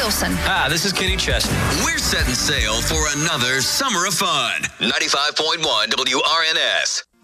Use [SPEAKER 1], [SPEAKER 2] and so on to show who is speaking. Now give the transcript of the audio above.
[SPEAKER 1] Wilson.
[SPEAKER 2] Hi, this is Kenny Chesney.
[SPEAKER 3] We're setting sail for another summer of fun. 95.1 WRNS.